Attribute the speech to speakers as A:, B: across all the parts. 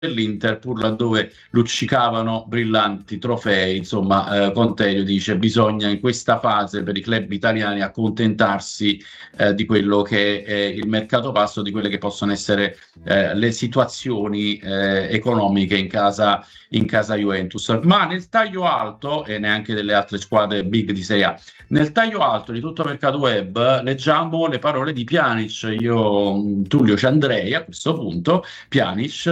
A: dell'Inter, pur laddove luccicavano brillanti trofei. Insomma, Conterio dice bisogna in questa fase per i club italiani accontentarsi di quello che è il mercato passo, di quelle che possono essere le situazioni economiche in casa Juventus. Ma nel taglio alto, e neanche delle altre squadre big di Serie A, nel taglio alto di tutto mercato web leggiamo le parole di Pjanic. Io, Tullio, ci andrei a questo punto. Pjanic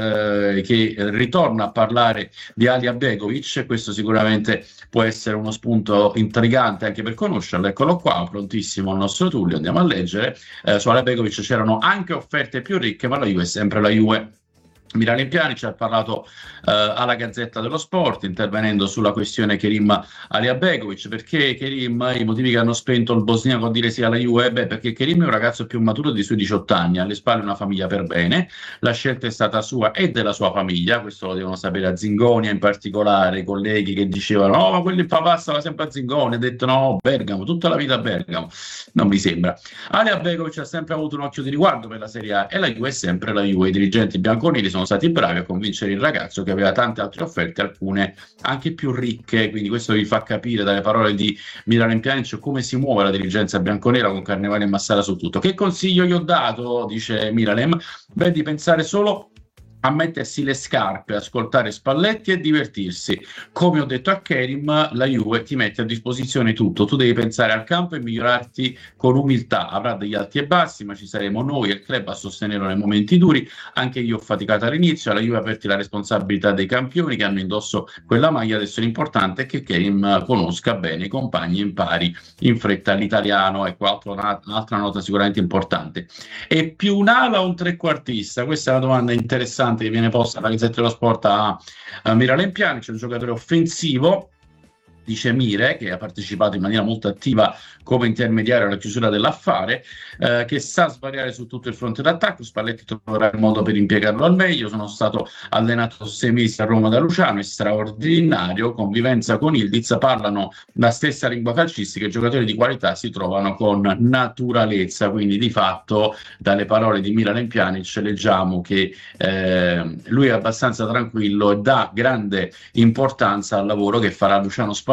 A: che ritorna a parlare di Alija Begovic. Questo sicuramente può essere uno spunto intrigante anche per conoscerlo. Eccolo qua, prontissimo il nostro Tullio, andiamo a leggere. Su Alija Begovic c'erano anche offerte più ricche, ma la Juve è sempre la Juve. Miralem Pjanic ha parlato alla Gazzetta dello Sport, intervenendo sulla questione Kerim Aliabegovic. Perché Kerim, i motivi che hanno spento il bosniaco a dire sì alla Juve? Perché Kerim è un ragazzo più maturo di suoi 18 anni, alle spalle una famiglia per bene, la scelta è stata sua e della sua famiglia, questo lo devono sapere a Zingonia in particolare, i colleghi che dicevano no, ma quello il papà stava sempre a Zingonia, ha detto no, Bergamo, tutta la vita a Bergamo, non mi sembra. Aliabegovic ha sempre avuto un occhio di riguardo per la Serie A e la Juve è sempre la Juve. I dirigenti bianconeri sono stati bravi a convincere il ragazzo che aveva tante altre offerte, alcune anche più ricche, quindi questo vi fa capire dalle parole di Miralem Pjanic come si muove la dirigenza bianconera con Carnevale e Massara su tutto. Che consiglio gli ho dato, dice Miralem? Beh, di pensare solo a mettersi le scarpe, ascoltare Spalletti e divertirsi. Come ho detto a Kerim, la Juve ti mette a disposizione tutto, tu devi pensare al campo e migliorarti con umiltà. Avrà degli alti e bassi, ma ci saremo noi e il club a sostenerlo nei momenti duri. Anche io ho faticato all'inizio, alla Juve aperti la responsabilità dei campioni che hanno indosso quella maglia. Adesso l'importante è che Kerim conosca bene i compagni e impari in fretta l'italiano. Ecco, un'altra nota sicuramente importante. E più un ala o un trequartista? Questa è una domanda interessante che viene posta dalla Gazzetta dello Sport a Miralem Pjanic, un giocatore offensivo, dice Mire, che ha partecipato in maniera molto attiva come intermediario alla chiusura dell'affare, che sa svariare su tutto il fronte d'attacco. Spalletti troverà il modo per impiegarlo al meglio. Sono stato allenato 6 mesi a Roma da Luciano, è straordinario, convivenza con Ildiz, parlano la stessa lingua calcistica, i giocatori di qualità si trovano con naturalezza. Quindi di fatto dalle parole di Miralem Pjanic leggiamo che lui è abbastanza tranquillo e dà grande importanza al lavoro che farà Luciano Spalletti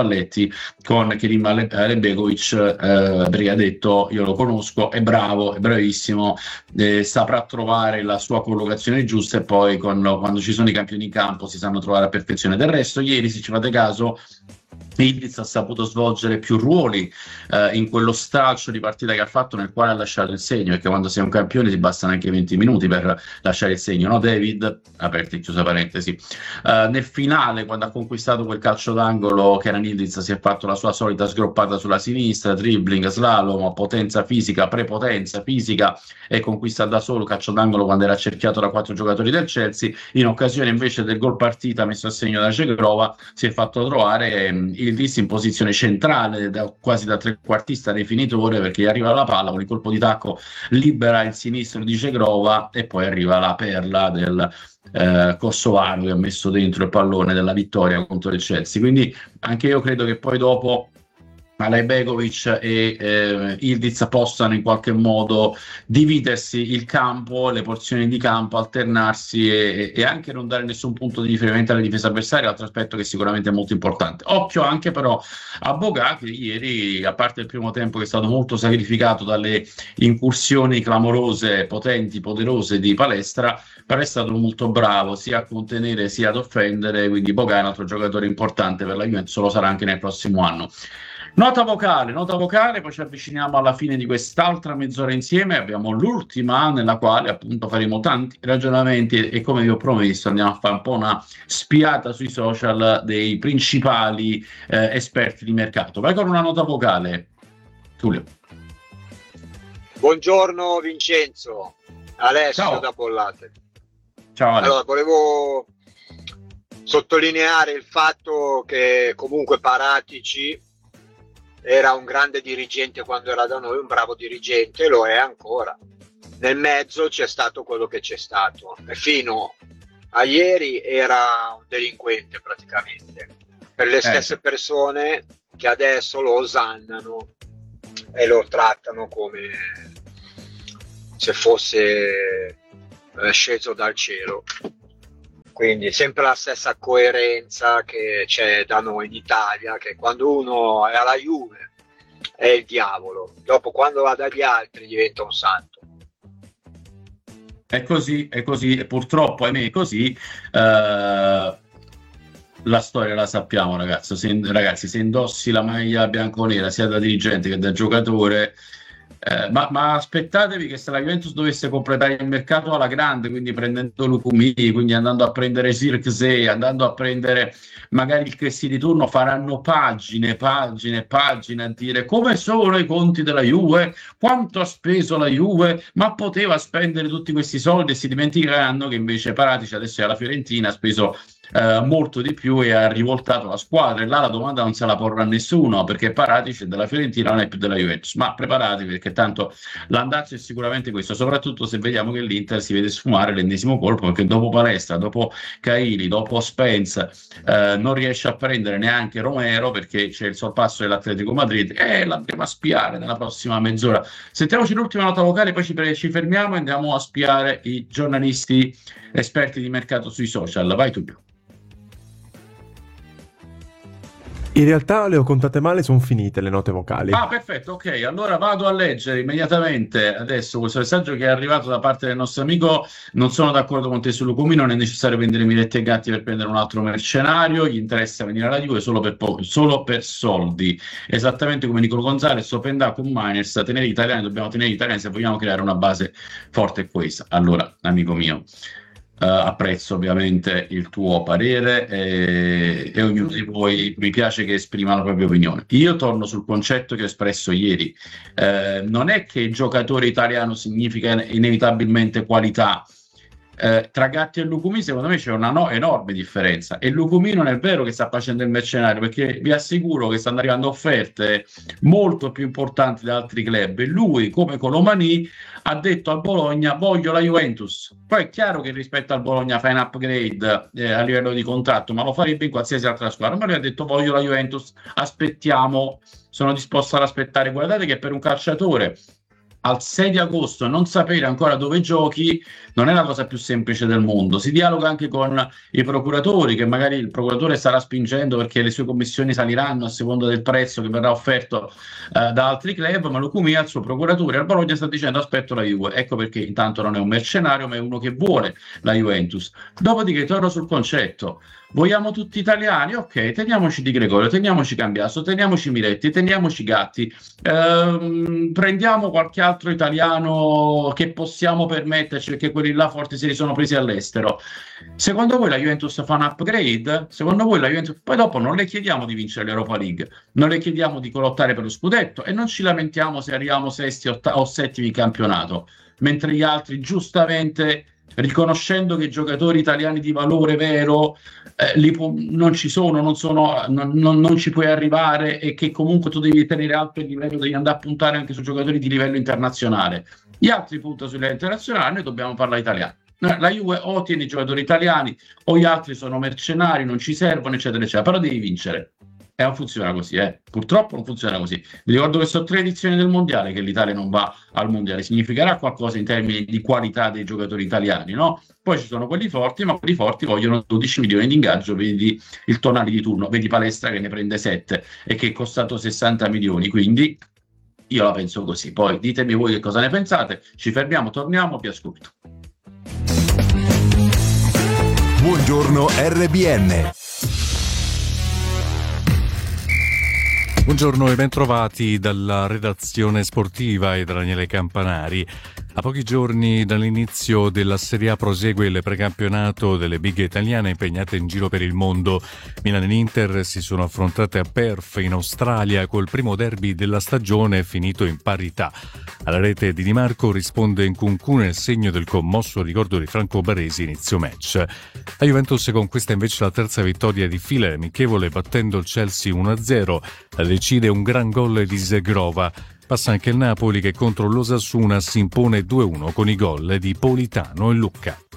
A: con Kerim Aliabegovic, perché ha detto io lo conosco, è bravo, è bravissimo, saprà trovare la sua collocazione giusta e poi quando ci sono i campioni in campo si sanno trovare a perfezione. Del resto ieri, se ci fate caso, Ildiz ha saputo svolgere più ruoli in quello stralcio di partita che ha fatto, nel quale ha lasciato il segno, perché quando sei un campione ti bastano anche 20 minuti per lasciare il segno, no David? Aperti e chiusa parentesi. Nel finale, quando ha conquistato quel calcio d'angolo, che era Ildiz, si è fatto la sua solita sgroppata sulla sinistra, dribbling, slalom, potenza fisica, prepotenza fisica, e conquista da solo calcio d'angolo quando era cerchiato da 4 giocatori del Chelsea. In occasione invece del gol partita messo a segno da Cegrova, si è fatto trovare Ildiz in posizione centrale, quasi da trequartista definitore, perché gli arriva la palla con il colpo di tacco, libera il sinistro di Cegrova e poi arriva la perla del kosovaro che ha messo dentro il pallone della vittoria contro il Chelsea. Quindi anche io credo che poi dopo Aliabegovic e Ildiz possano in qualche modo dividersi il campo, le porzioni di campo, alternarsi e anche non dare nessun punto di riferimento alle difese avversarie, altro aspetto che sicuramente è molto importante. Occhio anche però a Boga, che ieri, a parte il primo tempo che è stato molto sacrificato dalle incursioni clamorose, potenti, poderose di Palestra, però è stato molto bravo sia a contenere sia ad offendere, quindi Boga è un altro giocatore importante per la Juventus, lo sarà anche nel prossimo anno. Nota vocale, poi ci avviciniamo alla fine di quest'altra mezz'ora insieme. Abbiamo l'ultima, nella quale appunto faremo tanti ragionamenti e come vi ho promesso andiamo a fare un po' una spiata sui social dei principali esperti di mercato. Vai con una nota vocale, Giulio.
B: Buongiorno Vincenzo, Alessio
A: Ciao.
B: da Bollate.
A: Ciao Ale.
B: Allora, volevo sottolineare il fatto che comunque Paratici era un grande dirigente quando era da noi, un bravo dirigente, lo è ancora. Nel mezzo c'è stato quello che c'è stato e fino a ieri era un delinquente praticamente, per le stesse persone che adesso lo osannano e lo trattano come se fosse sceso dal cielo. Quindi sempre la stessa coerenza che c'è da noi in Italia, che quando uno è alla Juve è il diavolo, dopo quando va dagli altri diventa un santo.
A: È così, e purtroppo, ahimè, è così. La storia la sappiamo, ragazzi. Se indossi la maglia bianconera sia da dirigente che da giocatore, ma aspettatevi che se la Juventus dovesse completare il mercato alla grande, quindi prendendo Lukumi, quindi andando a prendere Zirkzee, andando a prendere magari il Chessy di turno, faranno pagine a dire come sono i conti della Juve, quanto ha speso la Juve, ma poteva spendere tutti questi soldi, e si dimenticheranno che invece Paratici adesso è alla Fiorentina, ha speso molto di più e ha rivoltato la squadra, e là la domanda non se la porrà nessuno, perché Paratici della Fiorentina non è più della Juventus. Ma preparatevi, perché tanto l'andazzo è sicuramente questo, soprattutto se vediamo che l'Inter si vede sfumare l'ennesimo colpo, perché dopo Palestra, dopo Caili, dopo Spence non riesce a prendere neanche Romero, perché c'è il sorpasso dell'Atletico Madrid, e l'andremo a spiare nella prossima mezz'ora. Sentiamoci l'ultima nota vocale, poi ci fermiamo e andiamo a spiare i giornalisti esperti di mercato sui social. Vai tu.
C: In realtà le ho contate male, sono finite le note vocali.
A: Ah, perfetto, ok. Allora vado a leggere immediatamente adesso questo messaggio che è arrivato da parte del nostro amico. Non sono d'accordo con te su Lukumi, non è necessario vendere Miretti e Gatti per prendere un altro mercenario, gli interessa venire alla Juve solo per soldi. Esattamente come Nicolo Gonzalez, Openda con Miners, tenere gli italiani, dobbiamo tenere gli italiani se vogliamo creare una base forte e coesa. Allora, amico mio, apprezzo ovviamente il tuo parere e ognuno di voi mi piace che esprima la propria opinione. Io torno sul concetto che ho espresso ieri. Non è che il giocatore italiano significa inevitabilmente qualità. Tra Gatti e Lukumi secondo me c'è una enorme differenza, e Lukumi non è vero che sta facendo il mercenario, perché vi assicuro che stanno arrivando offerte molto più importanti da altri club, e lui, come Colomani, ha detto al Bologna voglio la Juventus. Poi è chiaro che rispetto al Bologna fai un upgrade a livello di contratto, ma lo farebbe in qualsiasi altra squadra. Ma lui ha detto voglio la Juventus, aspettiamo, sono disposto ad aspettare. Guardate che per un calciatore al 6 di agosto non sapere ancora dove giochi non è la cosa più semplice del mondo. Si dialoga anche con i procuratori, che magari il procuratore starà spingendo perché le sue commissioni saliranno a seconda del prezzo che verrà offerto da altri club, ma Lukumi al suo procuratore al Bologna sta dicendo aspetto la Juve. Ecco perché intanto non è un mercenario, ma è uno che vuole la Juventus. Dopodiché torno sul concetto. Vogliamo tutti italiani? Ok, teniamoci Di Gregorio, teniamoci Cambiasso, teniamoci Miretti, teniamoci Gatti, prendiamo qualche altro italiano che possiamo permetterci, perché quelli là forti se li sono presi all'estero. Secondo voi la Juventus fa un upgrade? Secondo voi la Juventus... Poi dopo non le chiediamo di vincere l'Europa League, non le chiediamo di lottare per lo scudetto, e non ci lamentiamo se arriviamo sesti o settimi in campionato, mentre gli altri giustamente, riconoscendo che giocatori italiani di valore vero non ci sono, non ci puoi arrivare, e che comunque tu devi tenere alto il livello, devi andare a puntare anche su giocatori di livello internazionale. Gli altri puntano sul livello internazionale, noi dobbiamo parlare italiano. La Juve o tiene i giocatori italiani o gli altri sono mercenari, non ci servono, eccetera, eccetera. Però devi vincere. E non funziona così, purtroppo non funziona così. Vi ricordo che sono 3 edizioni del mondiale che l'Italia non va al mondiale. Significherà qualcosa in termini di qualità dei giocatori italiani, no? Poi ci sono quelli forti, ma quelli forti vogliono 12 milioni di ingaggio. Vedi il Tonali di turno, vedi Palestra che ne prende 7 e che è costato 60 milioni. Quindi io la penso così. Poi ditemi voi che cosa ne pensate. Ci fermiamo, torniamo, vi ascolto.
D: Buongiorno RBN.
E: Buongiorno e bentrovati dalla redazione sportiva e da Daniele Campanari. A pochi giorni dall'inizio della Serie A prosegue il precampionato delle big italiane impegnate in giro per il mondo. Milan e Inter si sono affrontate a Perth in Australia col primo derby della stagione finito in parità. Alla rete di Di Marco risponde Nkunku nel segno del commosso ricordo di Franco Baresi inizio match. La Juventus conquista invece la terza vittoria di fila amichevole battendo il Chelsea 1-0. La decide un gran gol di Zegrova. Passa anche il Napoli che contro l'Osasuna si impone 2-1 con i gol di Politano e Lucca.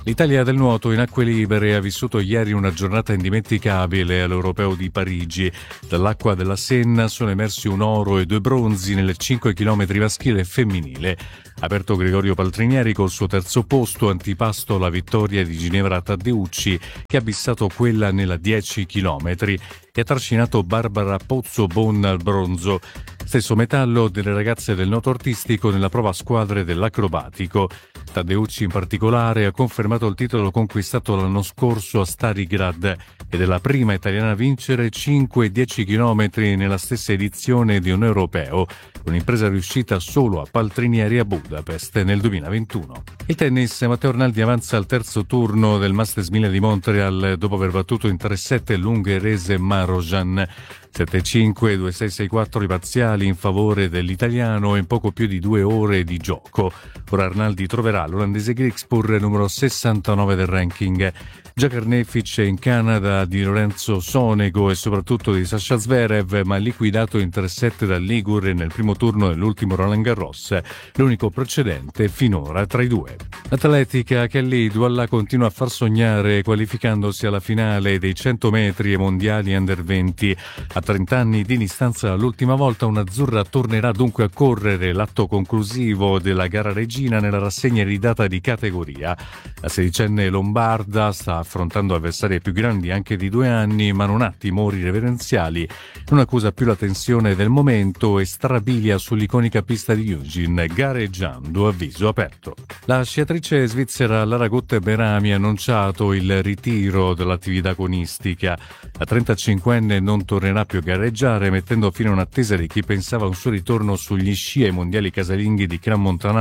E: L'Italia del nuoto in acque libere ha vissuto ieri una giornata indimenticabile all'Europeo di Parigi. Dall'acqua della Senna sono emersi un oro e 2 bronzi nelle 5 km maschile e femminile. Aperto Gregorio Paltrinieri col suo terzo posto, antipasto la vittoria di Ginevra Taddeucci, che ha bissato quella nella 10 km e ha trascinato Barbara Pozzobon al bronzo. Stesso metallo delle ragazze del nuoto artistico nella prova a squadre dell'acrobatico. Taddeucci in particolare ha confermato il titolo conquistato l'anno scorso a Starigrad ed è la prima italiana a vincere 5 e 10 km nella stessa edizione di un europeo, un'impresa riuscita solo a Paltrinieri a Budapest nel 2021. Il tennis, Matteo Arnaldi avanza al terzo turno del Masters 1000 di Montreal dopo aver battuto in 3-7 l'ungherese Marojan. 7-5, 2-6-6-4 i parziali in favore dell'italiano in poco più di 2 ore di gioco. Ora Arnaldi troverà l'olandese Griekspoor, numero 69 del ranking. Già carnefice in Canada di Lorenzo Sonego e soprattutto di Sasha Zverev, ma liquidato in 3-7 dal Ligure nel primo turno dell'ultimo Roland Garros, l'unico precedente finora tra i due. L'atletica Kelly Douala continua a far sognare qualificandosi alla finale dei 100 metri e mondiali under 20. A 30 anni di distanza dall'ultima volta un'azzurra tornerà dunque a correre l'atto conclusivo della gara regina nella rassegna iridata di categoria. La sedicenne lombarda sta affrontando avversari più grandi anche di 2 anni, ma non ha timori reverenziali, non accusa più la tensione del momento e strabilia sull'iconica pista di Eugene, gareggiando a viso aperto. La sciatrice svizzera Lara Gutte-Berami ha annunciato il ritiro dall'attività agonistica. La 35enne non tornerà più a gareggiare, mettendo fine a un'attesa di chi pensava a un suo ritorno sugli sci ai mondiali casalinghi di Crans-Montana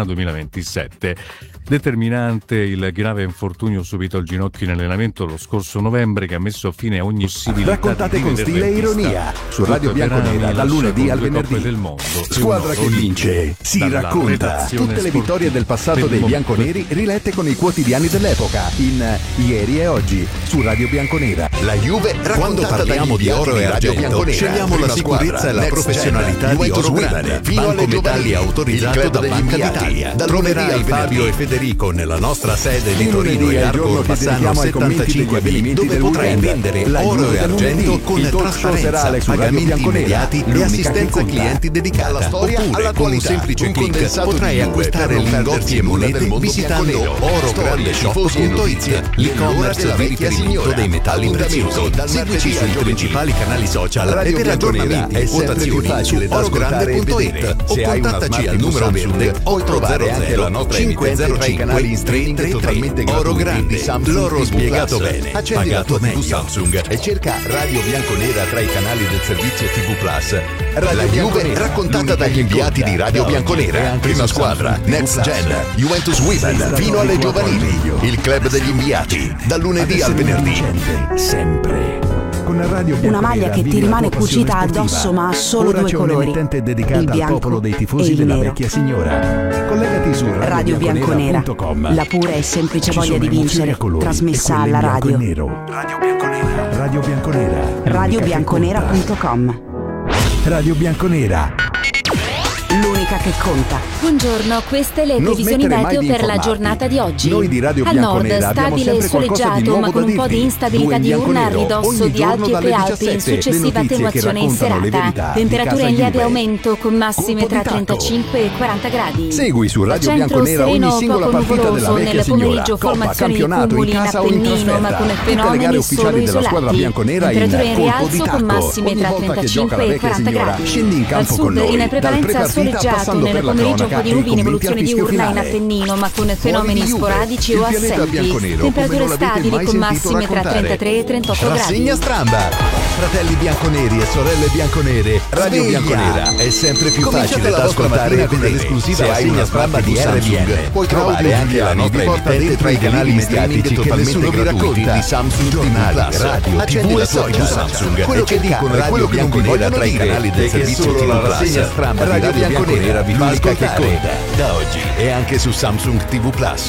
E: 2027. Determinante il grave infortunio subito al ginocchio in allenamento lo scorso novembre, che ha messo fine a ogni possibilità.
D: Raccontate con stile e ironia su Radio Bianconera dal lunedì al venerdì.
E: Del mondo.
D: Squadra che vince si racconta. Tutte le vittorie del passato dei bianconeri rilette con i quotidiani dell'epoca in Ieri e Oggi su Radio Bianconera. La Juve raccontata. Quando parliamo di oro e argento scegliamo la sicurezza e la professionalità di Oro Grande, Banco Metalli autorizzato da Banca d'Italia. Troverai Fabio e Federico nella nostra sede di Torino e Largo Bassano 75B, dove potrai vendere oro e argento con trasparenza, pagamenti immediati e assistenza clienti dedicata. Oppure con un semplice click potrai acquistare lingotti e monete visitando orograndeshop.it, l'e-commerce di riferimento dei metalli preziosi. Seguici sui principali canali social e per aggiornamenti e quotazioni su orogrande.it o contattaci al numero verde 800 503 canali in streaming totalmente gratuiti. L'oro spiegato bene, pagato meglio. Samsung e cerca Radio Bianconera tra i canali del servizio TV Plus. La Juve raccontata dagli inviati di Radio Bianconera. Prima squadra, Next Gen, Juventus Women, fino alle giovanili. Il club degli inviati, dal lunedì al venerdì. Sempre.
F: Una maglia che ti rimane cucita addosso ma ha solo 2 colori, il bianco e il nero.
D: Collegati su
F: Radio Bianconera, la pura e semplice voglia di vincere, trasmessa alla radio. radiobianconera.com.
D: Radio Bianconera.
F: L'unica che conta.
G: Buongiorno, queste le previsioni meteo per la giornata di oggi.
D: Noi di Radio
G: Al nord
D: Bianconera
G: stabile e soleggiato, ma con un po' di instabilità diurna a ridosso di Alpi e Prealpi in successiva attenuazione in serata. Temperature in lieve aumento con massime tra 35 e 40 gradi.
D: Segui su Radio
G: Centro
D: Bianconera ogni
G: sereno,
D: singola
G: poco
D: partita della
G: nuvoloso,
D: vecchia
G: nel
D: signora.
G: pomeriggio
D: Coppa,
G: formazioni di
D: campionato,
G: cumuli
D: in
G: in
D: casa o in
G: Appennino, ma con
D: trasferta. Tutte le gare
G: fenomeni solo
D: ufficiali della squadra
G: isolati.
D: bianconera in
G: Temperature in
D: colpo di
G: rialzo con
D: tacco.
G: massime
D: Ogni
G: tra
D: volta che
G: 35
D: gioca la
G: e
D: vecchia
G: 40
D: signora,
G: gradi.
D: scendi in campo
G: Al
D: con
G: sud
D: noi.
G: in
D: Dal
G: prevalenza
D: pre-partita
G: soleggiato,
D: passando
G: nel
D: per la
G: pomeriggio un po' di
D: cronaca
G: nuvole
D: e
G: in evoluzione
D: commenti a fischio
G: diurna in
D: finale.
G: Appennino, ma con
D: Fuori
G: fenomeni
D: di Juve,
G: sporadici
D: il
G: o
D: pianeta
G: assenti.
D: bianconero, come
G: Temperature
D: non l'avete
G: stabili
D: mai
G: con
D: sentito
G: massime tra
D: raccontare.
G: 33 e 38 gradi.
D: Rassegna stramba. Fratelli bianconeri e sorelle bianconere, Radio Bianconera è sempre più facile da ascoltare e vedere. Se hai una stramba di RBN, puoi trovare anche la nostra emittente tra i canali mediatici totalmente gratuiti di Samsung TV Plus, radio, TV e social Samsung. Quello che dicono e quello che non vi vogliono tra i canali del servizio TV Plus. Radio Bianconera vi fa ascoltare da oggi e anche su Samsung TV Plus.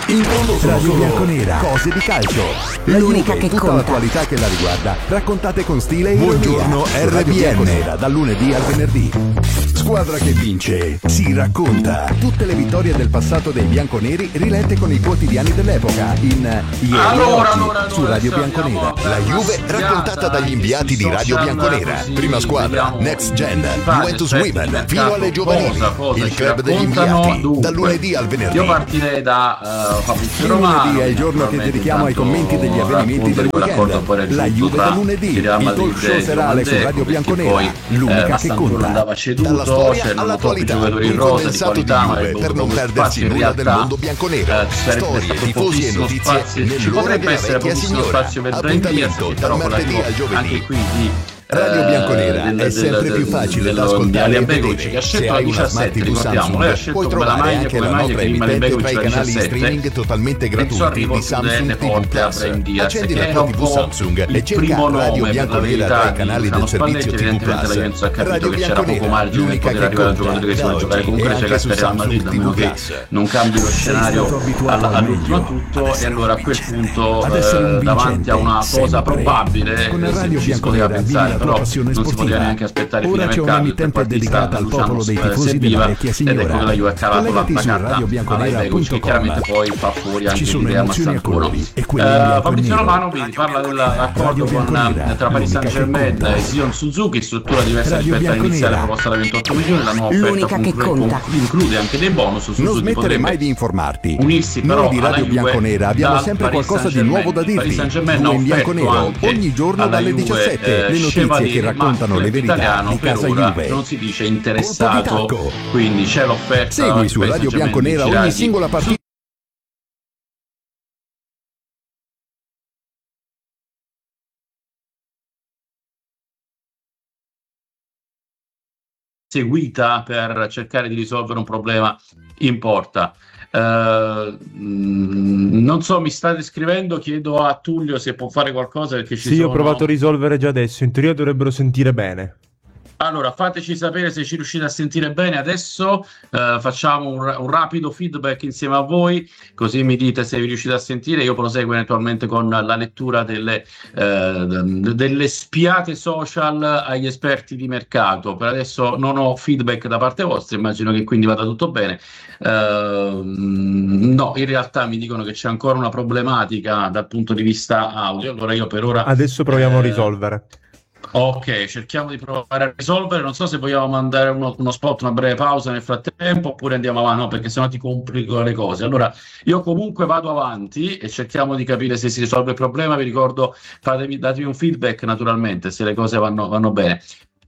D: In fondo Radio Bianconera, cose di calcio.
F: L'unica che
D: tutta
F: conta.
D: l'attualità che la riguarda, raccontate con stile e ironia.
H: Buongiorno
D: Radio
H: RBN.
D: Bianconera, dal lunedì al venerdì. Squadra che vince, si racconta. Tutte le vittorie del passato dei bianconeri rilette con i quotidiani dell'epoca in Ieri e Oggi su Radio Bianconera.
H: La Juve raccontata dagli inviati di Radio Bianconera. Prima squadra, Next Gen, Juventus Women, fino alle giovanili. Il club degli inviati, dal lunedì al venerdì.
A: Io partirei da Fabrizio
D: Il
A: Romano.
D: lunedì è il giorno che dedichiamo ai commenti degli avvenimenti del weekend. La Juve da lunedì, il talk show serale su Radio Bianconera, l'unica che conta.
A: Andava ceduto,
H: Dalla storia
A: c'erano
H: all'attualità,
A: giocatori in
H: un
A: rosa di
H: condensato di
A: qualità, ma
H: Juve per non perdersi nulla del mondo bianconero. Storie, tifosi e notizie
A: ci
H: nell'ora
A: potrebbe
H: della
A: essere
H: vecchia
A: pochissimo
H: signora.
A: spazio per Brian Diaz,
H: Appuntamento
A: però
H: dal
A: con
H: martedì
A: l'arrivo
H: al giovedì.
A: anche qui di
D: Radio Bianconera è sempre più facile da ascoltare e vedere.
A: che ha
D: Se
A: scelto la
D: hai una Smart
A: 17,
D: TV
A: ricordiamo, lei ha
D: Samsung,
A: scelto
D: puoi
A: come la
D: trovare
A: maglia,
D: anche
A: come
D: la
A: maglia
D: nostra
A: che rimane
D: emittente
A: Begovic
D: tra i
A: la
D: canali
A: 17,
D: streaming totalmente gratuiti di Samsung TV Plus. Accendi la tua TV Samsung e cerca Radio Bianconera tra i canali del servizio TV Plus. Radio Bianconera, l'unica che conta. Da oggi e anche su Samsung TV Plus.
A: non cambi lo scenario all'ultimo tutto, e allora a quel punto davanti a una cosa probabile si poteva pensare, però non si poteva neanche aspettare il fine
D: Ora c'è
A: mercato.
D: un'emittente dedicata al popolo dei tifosi della vecchia signora.
A: Ed è quello che ha calato
D: Collegati
A: la
D: su
A: carta che chiaramente
D: radiobianconera.com.
A: poi fa fuori anche
D: Ci sono
A: l'idea
D: emozioni a
A: Massantuono.
D: colori e quelle in bianco e
A: Fabrizio
D: nero.
A: Romano quindi parla dell'accordo tra Paris Saint-Germain e Sion Suzuki, struttura diversa
D: Radio
A: rispetto all'iniziale
D: Bianconera.
A: proposta da 28 milioni. La nuova
F: L'unica
A: offerta
F: che conta.
A: include anche dei bonus.
D: Non
A: Suzuki
D: smettere
A: potrebbe
D: mai di informarti.
A: unirsi però
D: Noi di
A: alla
D: Radio
A: Juve
D: Bianconera abbiamo
A: dal
D: sempre
A: Paris
D: qualcosa di
A: Saint-Germain.
D: nuovo da
A: Paris
D: dirvi.
A: Saint-Germain
D: Due
A: ha
D: in bianco e
A: offerto
D: nero,
A: anche
D: ogni giorno
A: alla
D: dalle
A: Juve,
D: 17. Le notizie
A: Chevalier,
D: che raccontano
A: ma
D: le verità
A: italiano
D: di
A: per
D: casa
A: ora
D: Juve.
A: non si dice
D: Colpo
A: interessato,
D: di tacco.
A: quindi c'è l'offerta.
D: Segui su
A: Paris
D: Radio
A: Saint-Germain
D: Bianconera
A: di
D: ogni
A: Cirati.
D: singola partita.
A: Seguita per cercare di risolvere un problema in porta. Non so, mi state scrivendo, chiedo a Tullio se può fare qualcosa perché ci
C: Sì,
A: sono...
C: ho provato a risolvere già adesso. In teoria dovrebbero sentire bene.
A: Allora, fateci sapere se ci riuscite a sentire bene. Adesso facciamo un rapido feedback insieme a voi, così mi dite se vi riuscite a sentire. Io proseguo eventualmente con la lettura delle spiate social agli esperti di mercato. Per adesso non ho feedback da parte vostra, immagino che quindi vada tutto bene. No, in realtà mi dicono che c'è ancora una problematica dal punto di vista audio. Allora io per ora...
C: Adesso proviamo a risolvere.
A: Ok, cerchiamo di provare a risolvere. Non so se vogliamo mandare uno spot, una breve pausa nel frattempo, oppure andiamo avanti, no, perché sennò ti complico le cose. Allora, io comunque vado avanti e cerchiamo di capire se si risolve il problema. Vi ricordo, datemi un feedback naturalmente se le cose vanno bene.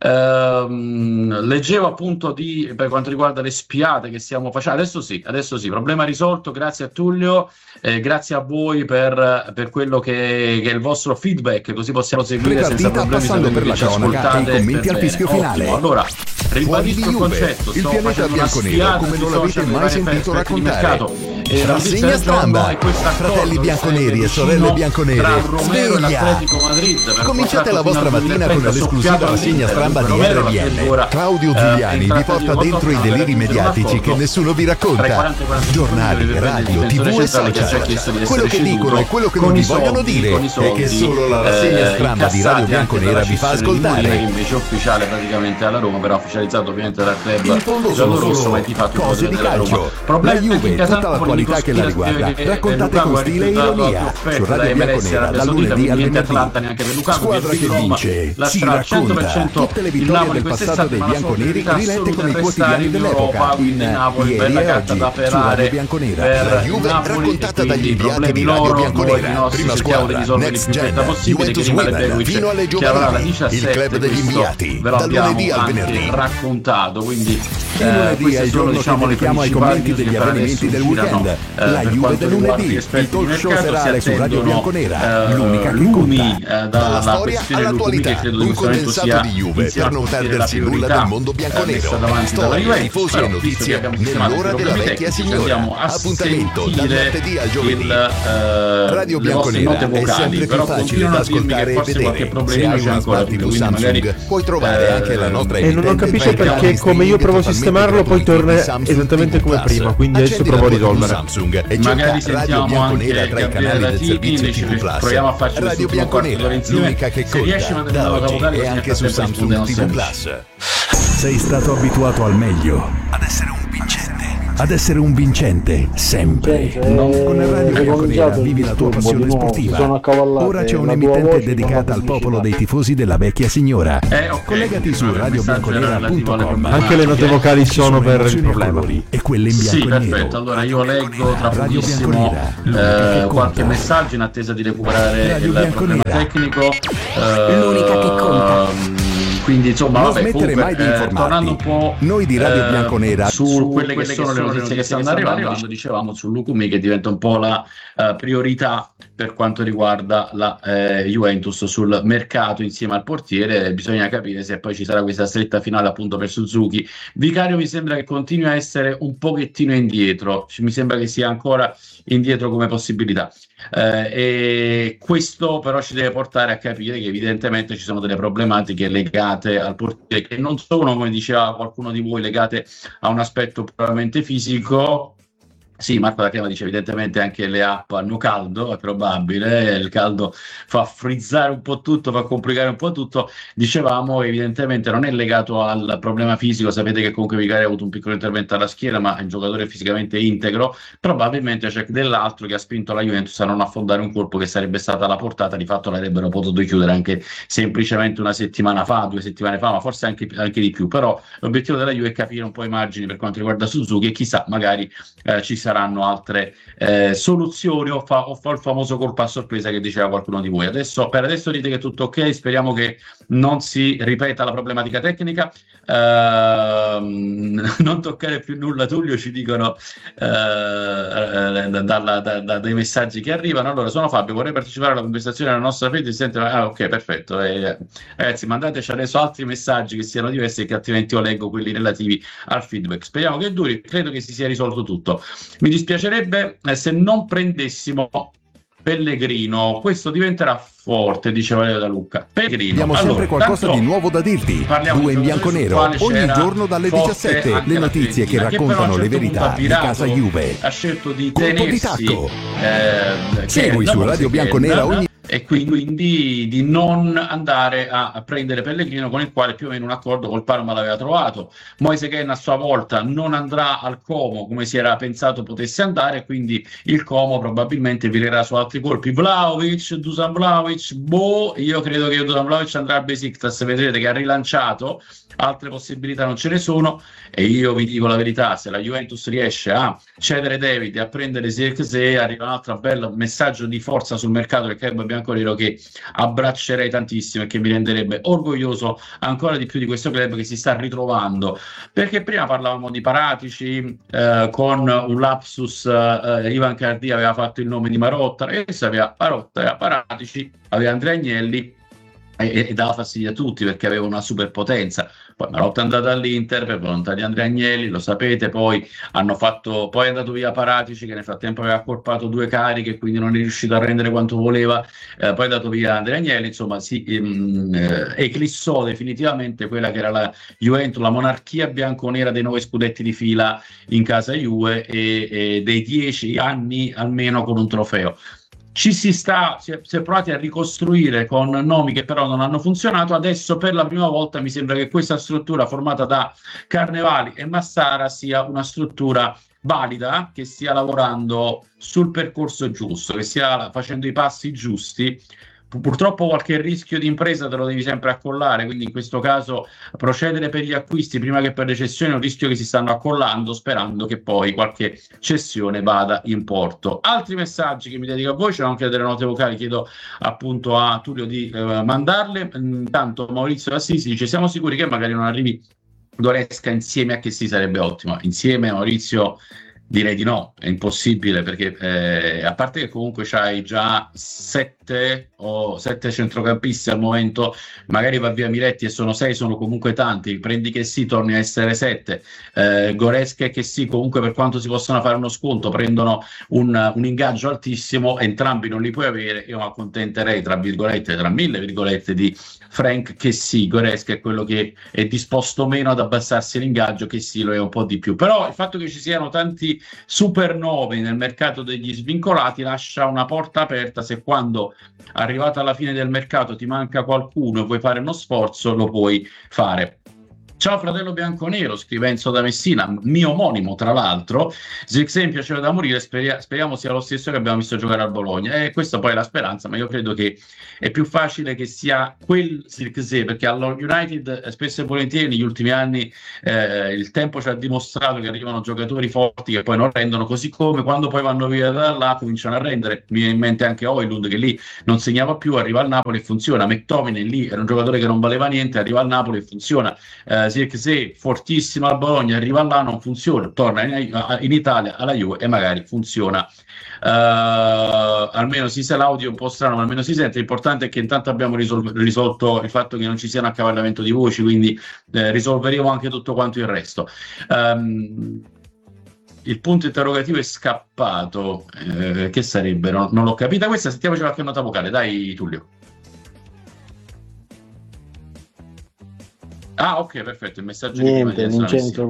A: Leggevo appunto per quanto riguarda le spiate che stiamo facendo. Adesso sì, problema risolto. Grazie a Tullio, grazie a voi per quello che è il vostro feedback, così possiamo seguire senza problemi.
D: Passando per la cronaca e i commenti al fischio finale.
A: Allora, ribadisco il concetto.
D: Il pianeta bianconero come non l'avete mai sentito raccontare. Rassegna stramba, fratelli bianconeri e sorelle bianconere, sveglia! Cominciate la vostra mattina con l'esclusiva rassegna stramba di RBN. Claudio Giuliani vi porta dentro i deliri mediatici che nessuno vi racconta. Giornali, radio, TV e social. Quello che dicono e quello che non vi vogliono dire è che solo la rassegna stramba di Radio Bianconera vi fa ascoltare.
A: Invece ufficiale praticamente alla Roma, però ufficializzato ovviamente dal club.
D: In fondo sono solo cose di calcio. La Juve, tutta l'attualità che la riguarda, raccontate con stile e ironia su Radio Bianconera dal lunedì al venerdì. Squadra che vince, si racconta tutte le vittorie del passato dei bianconeri rilette con i quotidiani dell'epoca in Ieri e Oggi su Radio Bianconera.
H: La Juve raccontata dagli inviati di Radio Bianconera. Prima squadra, Next Gen, Juventus Women, fino alle giovanili. Il club degli inviati, dal lunedì al venerdì.
A: Raccontato, quindi
D: il lunedì è il giorno che dedichiamo ai commenti degli avvenimenti del weekend. La Juve del lunedì, il talk show serale su Radio Bianconera, l'unica che conta.
H: Dalla storia all'attualità, un condensato di Juve per non perdersi nulla del mondo bianconero. Storie, tifosi e notizie nell'ora della vecchia signora. Appuntamento dal martedì al giovedì. Radio Bianconera è sempre più facile da ascoltare e vedere. Se hai una Smart TV Samsung puoi trovare anche la nostra
C: E non capisco perché come io provo a sistemarlo poi torna esattamente come prima, quindi adesso provo a risolvere.
H: Samsung e
A: magari
H: cerca Radio Bianconera tra i canali del servizio TV Plus.
A: Proviamo a farci
H: Radio Bianconera, l'unica che conta, da oggi e anche su Samsung TV Plus.
D: Sei stato abituato al meglio, ad essere un vincente, sempre. Con Radio Bianconera vivi la tua passione sportiva. Ora c'è un'emittente dedicata al popolo dei tifosi della vecchia signora. Collegati su radiobianconera.com.
C: Anche le note vocali sono per il problema.
D: E quelle in bianco e nero.
A: Perfetto, allora io leggo tra pochissimo qualche messaggio in attesa di recuperare il problema tecnico.
F: L'unica che conta.
A: Quindi insomma,
D: non smettere mai di informarti.
A: Tornando un po'
D: noi di Radio Bianconera
A: su quelle che sono le notizie che stanno arrivando, dicevamo su Lukumi che diventa un po' la priorità per quanto riguarda la Juventus sul mercato insieme al portiere. Bisogna capire se poi ci sarà questa stretta finale appunto per Suzuki. Vicario mi sembra che continui a essere un pochettino indietro, mi sembra che sia ancora indietro come possibilità. E questo però ci deve portare a capire che evidentemente ci sono delle problematiche legate al portiere che non sono, come diceva qualcuno di voi, legate a un aspetto puramente fisico. Sì, Marco da Crema dice evidentemente anche le app hanno caldo, è probabile, il caldo fa frizzare un po' tutto, fa complicare un po' tutto. Dicevamo evidentemente non è legato al problema fisico, sapete che comunque Vicario ha avuto un piccolo intervento alla schiena, ma è un giocatore fisicamente integro. Probabilmente c'è dell'altro che ha spinto la Juventus a non affondare un colpo che sarebbe stata alla portata, di fatto l'avrebbero potuto chiudere anche semplicemente una settimana fa, 2 settimane fa, ma forse anche di più. Però l'obiettivo della Juve è capire un po' i margini per quanto riguarda Suzuki e chissà, magari ci saranno altre soluzioni o il famoso colpo a sorpresa che diceva qualcuno di voi. Per adesso dite che è tutto ok, speriamo che non si ripeta la problematica tecnica. Non toccare più nulla, Tullio, ci dicono dai messaggi che arrivano. Allora, sono Fabio, vorrei partecipare alla conversazione della nostra fede. Ok, perfetto. Ragazzi, mandateci adesso altri messaggi che siano diversi, che altrimenti io leggo quelli relativi al feedback. Speriamo che duri, credo che si sia risolto tutto. Mi dispiacerebbe se non prendessimo Pellegrino, questo diventerà forte, diceva Valerio da Lucca. Pellegrino.
D: Abbiamo sempre qualcosa di nuovo da dirti. 2 in bianco nero, ogni giorno dalle 17. Le notizie che raccontano le verità di casa Juve.
A: Ha scelto di
D: colpo di tacco. Segui su Radio Bianconera ogni...
A: E quindi di non andare a prendere Pellegrino, con il quale più o meno un accordo col Parma l'aveva trovato. Moise Kean a sua volta non andrà al Como come si era pensato potesse andare, quindi il Como probabilmente virerà su altri colpi. Dusan Vlahovic, io credo che Dusan Vlahovic andrà al Besiktas, vedrete che ha rilanciato, altre possibilità non ce ne sono, e io vi dico la verità, se la Juventus riesce a cedere David e a prendere Zirkzee, arriva un altro bello messaggio di forza sul mercato del club bianconero che abbraccerei tantissimo e che mi renderebbe orgoglioso ancora di più di questo club che si sta ritrovando, perché prima parlavamo di Paratici, con un lapsus Ivan Cardi aveva fatto il nome di Marotta, adesso aveva Marotta, aveva Paratici, aveva Andrea Agnelli e dava fastidio a tutti perché aveva una superpotenza. Poi Marotta è andata all'Inter per volontà di Andrea Agnelli, lo sapete, poi è andato via Paratici che nel frattempo aveva accorpato 2 cariche e quindi non è riuscito a rendere quanto voleva, poi è andato via Andrea Agnelli, insomma si eclissò definitivamente quella che era la Juventus, la monarchia bianconera dei 9 scudetti di fila in casa Juve e dei 10 anni almeno con un trofeo. Si è provati a ricostruire con nomi che però non hanno funzionato. Adesso per la prima volta mi sembra che questa struttura formata da Carnevali e Massara sia una struttura valida, che stia lavorando sul percorso giusto, che stia facendo i passi giusti. Purtroppo qualche rischio di impresa te lo devi sempre accollare, quindi in questo caso procedere per gli acquisti prima che per le cessioni è un rischio che si stanno accollando, sperando che poi qualche cessione vada in porto. Altri messaggi che mi dedico a voi, c'erano anche delle note vocali, chiedo appunto a Tullio di mandarle. Intanto Maurizio Assisi dice: siamo sicuri che magari non arrivi Goretzka insieme a che si sarebbe ottimo? Insieme, Maurizio, direi di no, è impossibile, perché a parte che comunque c'hai già 7 centrocampisti al momento, magari va via Miretti e sono 6, sono comunque tanti, prendi che sì, torni a essere 7, Goretzka e che sì, comunque per quanto si possono fare uno sconto, prendono un ingaggio altissimo, entrambi non li puoi avere. Io mi accontenterei tra mille virgolette di Frank che sì, Goretzka è quello che è disposto meno ad abbassarsi l'ingaggio, che sì lo è un po' di più, però il fatto che ci siano tanti supernovi nel mercato degli svincolati lascia una porta aperta se quando arrivata alla fine del mercato ti manca qualcuno e vuoi fare uno sforzo, lo puoi fare. Ciao fratello bianconero, scrive Enzo da Messina, mio omonimo tra l'altro. Zirkzee mi piaceva da morire, speriamo sia lo stesso che abbiamo visto giocare al Bologna. E questa poi è la speranza, ma io credo che è più facile che sia quel Zirkzee, perché allo United spesso e volentieri negli ultimi anni il tempo ci ha dimostrato che arrivano giocatori forti che poi non rendono, così come quando poi vanno via da là cominciano a rendere. Mi viene in mente anche Højlund, che lì non segnava più, arriva al Napoli e funziona. McTominay lì era un giocatore che non valeva niente, arriva al Napoli e funziona. Zirkzee fortissimo al Bologna, arriva là, non funziona, torna in Italia alla Juve e magari funziona. Almeno si sa, l'audio è un po' strano, ma almeno si sente. L'importante è che intanto abbiamo risolto il fatto che non ci sia un accavallamento di voci, quindi risolveremo anche tutto quanto il resto. Il punto interrogativo è scappato, che sarebbe? Non l'ho capita questa, sentiamoci qualche nota vocale, dai Tullio. Ah, ok, perfetto, il messaggio
I: niente, Vincenzo,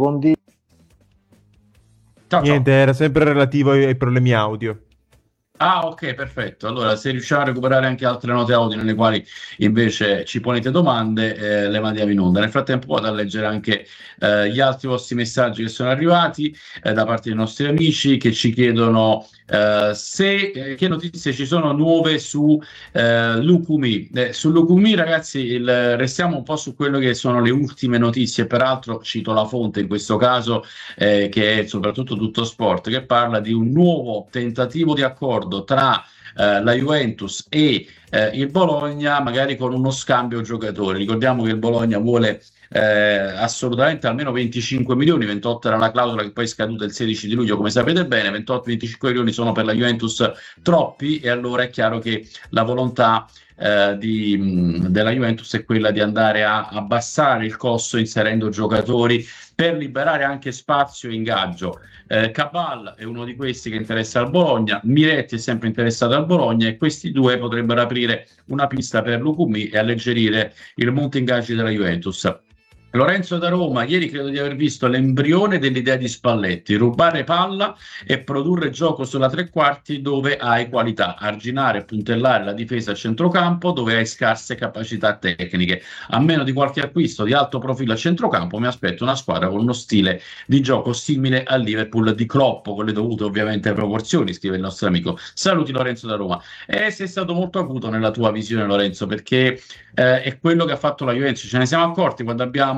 C: niente, era sempre relativo ai problemi audio.
A: Ah, ok, perfetto. Allora, se riusciamo a recuperare anche altre note audio nelle quali invece ci ponete domande, le mandiamo in onda. Nel frattempo vado a leggere anche gli altri vostri messaggi che sono arrivati da parte dei nostri amici che ci chiedono che notizie ci sono nuove su Lukumi. Su Lukumi, ragazzi, restiamo un po' su quello che sono le ultime notizie. Peraltro cito la fonte in questo caso, che è soprattutto Tutto Sport, che parla di un nuovo tentativo di accordo tra la Juventus e il Bologna, magari con uno scambio giocatori. Ricordiamo che il Bologna vuole assolutamente almeno 25 milioni, 28 era la clausola che poi è scaduta il 16 di luglio, come sapete bene. 28-25 milioni sono per la Juventus troppi, e allora è chiaro che la volontà della Juventus è quella di andare a abbassare il costo inserendo giocatori per liberare anche spazio e ingaggio. Cabal è uno di questi che interessa al Bologna, Miretti è sempre interessato al Bologna, e questi due potrebbero aprire una pista per Lukumi e alleggerire il monte ingaggi della Juventus. Lorenzo da Roma, ieri credo di aver visto l'embrione dell'idea di Spalletti: rubare palla e produrre gioco sulla tre quarti dove hai qualità, arginare e puntellare la difesa a centrocampo dove hai scarse capacità tecniche. A meno di qualche acquisto di alto profilo a centrocampo mi aspetto una squadra con uno stile di gioco simile al Liverpool di Klopp, con le dovute ovviamente proporzioni, scrive il nostro amico. Saluti Lorenzo da Roma. E sei stato molto acuto nella tua visione, Lorenzo, perché è quello che ha fatto la Juventus. Ce ne siamo accorti quando abbiamo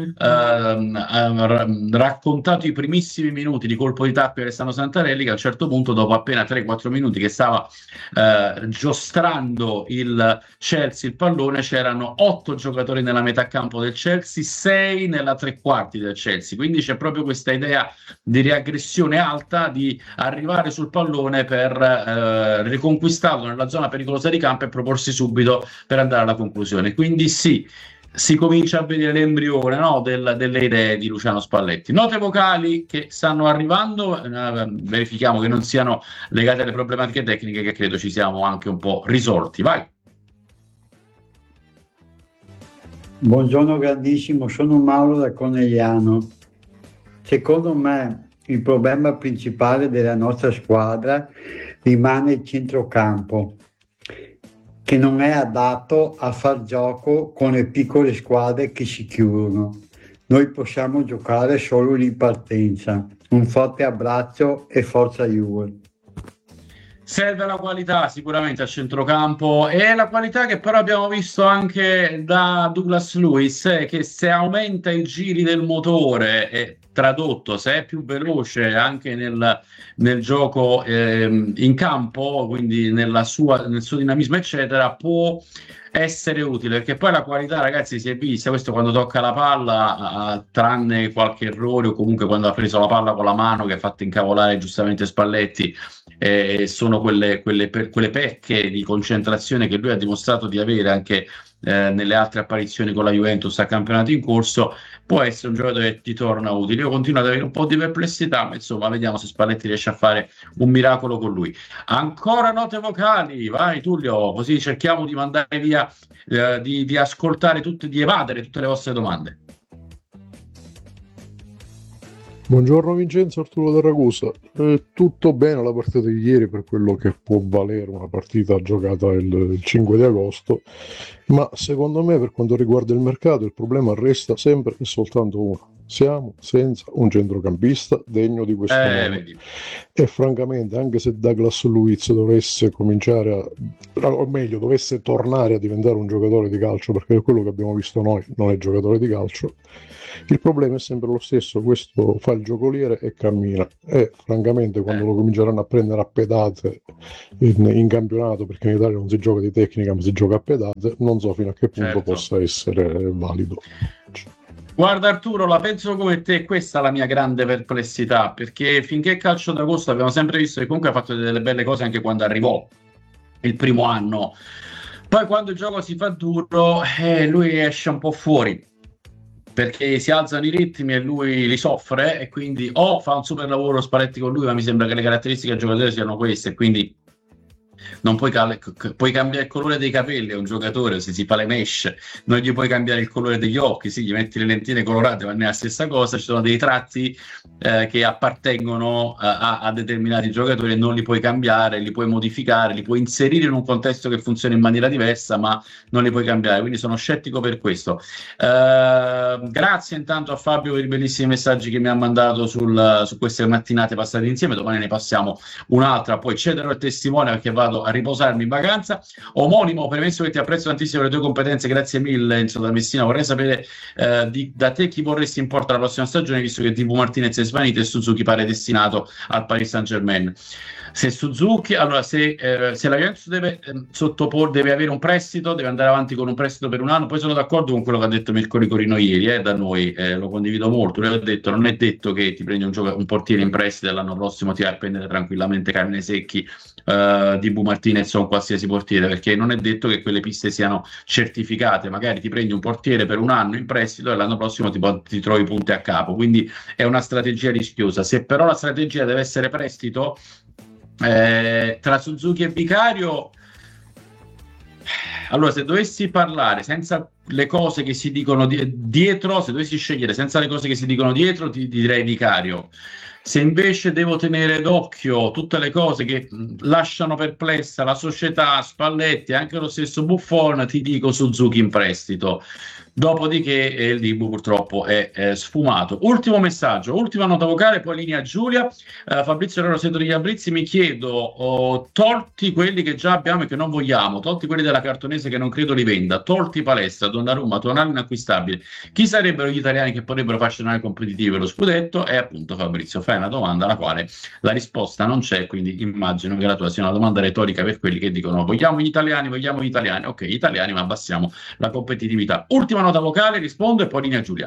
A: raccontato i primissimi minuti di colpo di tappi di Alessandro Santarelli, che a un certo punto, dopo appena 3-4 minuti che stava giostrando il Chelsea il pallone, c'erano 8 giocatori nella metà campo del Chelsea, 6 nella tre quarti del Chelsea. Quindi c'è proprio questa idea di riaggressione alta, di arrivare sul pallone per riconquistarlo nella zona pericolosa di campo e proporsi subito per andare alla conclusione. Quindi sì, si comincia a vedere l'embrione, no, delle idee di Luciano Spalletti. Note vocali che stanno arrivando, verifichiamo che non siano legate alle problematiche tecniche, che credo ci siamo anche un po' risolti. Vai.
J: Buongiorno grandissimo, sono Mauro da Conegliano. Secondo me il problema principale della nostra squadra rimane il centrocampo, che non è adatto a far gioco con le piccole squadre che si chiudono. Noi possiamo giocare solo in partenza. Un forte abbraccio e forza Juve.
A: Serve la qualità sicuramente a centrocampo, e la qualità che però abbiamo visto anche da Douglas Luiz, che se aumenta i giri del motore, e tradotto, se è più veloce anche nel gioco in campo, quindi nel suo dinamismo eccetera, può essere utile, perché poi la qualità, ragazzi, si è vista. Questo quando tocca la palla, tranne qualche errore, o comunque quando ha preso la palla con la mano che ha fatto incavolare giustamente Spalletti, sono quelle pecche di concentrazione che lui ha dimostrato di avere anche nelle altre apparizioni con la Juventus a campionato in corso. Può essere un giocatore che ti torna utile. Io continuo ad avere un po' di perplessità, ma insomma vediamo se Spalletti riesce a fare un miracolo con lui. Ancora note vocali, vai Tullio, così cerchiamo di mandare via, di ascoltare tutte, di evadere tutte le vostre domande.
I: Buongiorno Vincenzo, Arturo da Ragusa. Tutto bene la partita di ieri per quello che può valere una partita giocata il 5 di agosto, ma secondo me per quanto riguarda il mercato il problema resta sempre e soltanto uno. Siamo senza un centrocampista degno di questo nome. E francamente anche se Douglas Luiz dovesse cominciare o meglio dovesse tornare a diventare un giocatore di calcio, perché quello che abbiamo visto noi non è giocatore di calcio, il problema è sempre lo stesso: questo fa il giocoliere e cammina, e francamente quando lo cominceranno a prendere a pedate in campionato, perché in Italia non si gioca di tecnica ma si gioca a pedate, non so fino a che punto possa essere valido.
A: Guarda Arturo, la penso come te, questa è la mia grande perplessità, perché finché calcio d'agosto abbiamo sempre visto che comunque ha fatto delle belle cose anche quando arrivò il primo anno, poi quando il gioco si fa duro lui esce un po' fuori, perché si alzano i ritmi e lui li soffre, e quindi o fa un super lavoro Spalletti con lui, ma mi sembra che le caratteristiche del giocatore siano queste, quindi non puoi cambiare il colore dei capelli a un giocatore, se si fa le mesh, non gli puoi cambiare il colore degli occhi, sì, gli metti le lentine colorate, ma non è la stessa cosa. Ci sono dei tratti che appartengono a determinati giocatori e non li puoi cambiare, li puoi modificare, li puoi inserire in un contesto che funziona in maniera diversa, ma non li puoi cambiare, quindi sono scettico per questo. Grazie intanto a Fabio per i bellissimi messaggi che mi ha mandato su queste mattinate passate insieme. Domani ne passiamo un'altra, poi cederò il testimone perché vado a riposarmi in vacanza. Omonimo, premesso che ti apprezzo tantissimo le tue competenze, grazie mille Enzo da Messina, vorrei sapere da te chi vorresti in porta la prossima stagione, visto che Dibu Martinez è svanito e Suzuki pare destinato al Paris Saint-Germain. Se Suzuki, allora se la Juventus deve avere un prestito, deve andare avanti con un prestito per un anno. Poi sono d'accordo con quello che ha detto Mirko Ricorino ieri, da noi, lo condivido molto. Lui ha detto: non è detto che ti prendi un portiere in prestito e l'anno prossimo ti vai a prendere tranquillamente Carne Secchi, Dibu Martinez o un qualsiasi portiere, perché non è detto che quelle piste siano certificate. Magari ti prendi un portiere per un anno in prestito e l'anno prossimo ti trovi punti a capo, quindi è una strategia rischiosa. Se però la strategia deve essere prestito, tra Suzuki e Vicario, allora se dovessi parlare senza le cose che si dicono dietro, se dovessi scegliere senza le cose che si dicono dietro, ti direi Vicario. Se invece devo tenere d'occhio tutte le cose che lasciano perplessa la società, Spalletti e anche lo stesso Buffon, ti dico Suzuki in prestito. Dopodiché il Dibu purtroppo è sfumato. Ultimo messaggio, ultima nota vocale, poi linea Giulia. Fabrizio Roro, Seto di Gabrizzi, mi chiedo, tolti quelli che già abbiamo e che non vogliamo, tolti quelli della Cartonese che non credo li venda, tolti Palestra, Donnarumma, Tonali inacquistabili, chi sarebbero gli italiani che potrebbero far scenari competitivi per lo scudetto? E appunto Fabrizio, fai una domanda alla quale la risposta non c'è, quindi immagino che la tua sia una domanda retorica per quelli che dicono vogliamo gli italiani, ok, gli italiani, ma abbassiamo la competitività. Ultima nota vocale, rispondo e poi linea Giulia.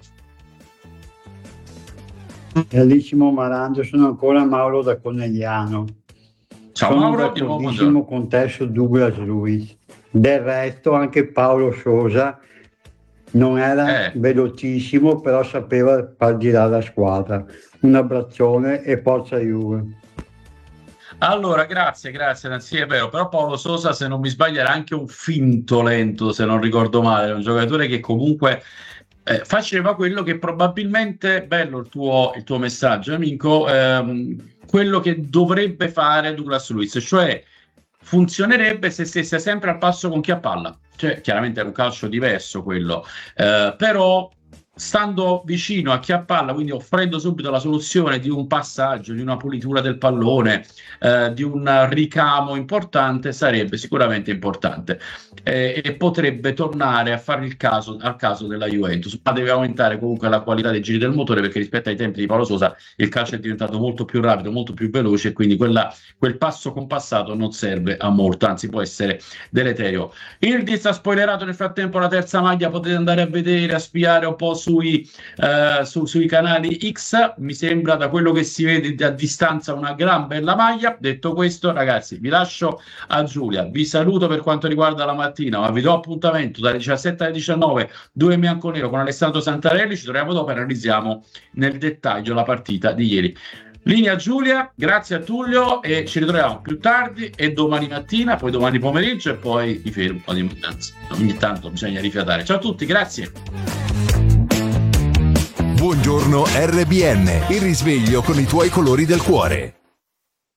J: Carissimo Marangio, sono ancora Mauro da Conegliano.
A: Ciao
J: sono
A: Mauro,
J: d'accordissimo con te su Douglas Luiz. Del resto anche Paolo Sosa non era velocissimo, però sapeva far girare la squadra. Un abbraccione e forza Juve.
A: Allora, grazie, sì, è vero, però Paolo Sosa, se non mi sbaglio, era anche un finto lento, se non ricordo male, era un giocatore che comunque faceva quello che probabilmente, bello il tuo messaggio, amico, quello che dovrebbe fare Douglas Luiz, cioè funzionerebbe se stesse sempre al passo con chi ha palla, cioè chiaramente era un calcio diverso quello, però stando vicino a chi ha palla, quindi offrendo subito la soluzione di un passaggio, di una pulitura del pallone, di un ricamo importante, sarebbe sicuramente importante e potrebbe tornare a fare al caso della Juventus, ma deve aumentare comunque la qualità dei giri del motore, perché rispetto ai tempi di Paolo Sosa il calcio è diventato molto più rapido, molto più veloce, e quindi quel passo compassato non serve a molto, anzi può essere deleterio. Il Diz ha spoilerato nel frattempo la terza maglia, potete andare a vedere, a spiare un po' sui canali X, mi sembra da quello che si vede a distanza una gran bella maglia. Detto questo, ragazzi, vi lascio a Giulia, vi saluto per quanto riguarda la mattina, ma vi do appuntamento dalle 17 alle 19, 2 in bianconero con Alessandro Santarelli. Ci troviamo dopo e analizziamo nel dettaglio la partita di ieri. Linea Giulia, grazie a Tullio e ci ritroviamo più tardi e domani mattina, poi domani pomeriggio e poi vi fermo un po' di ogni tanto bisogna rifiatare. Ciao a tutti, grazie.
D: Buongiorno RBN, il risveglio con i tuoi colori del cuore.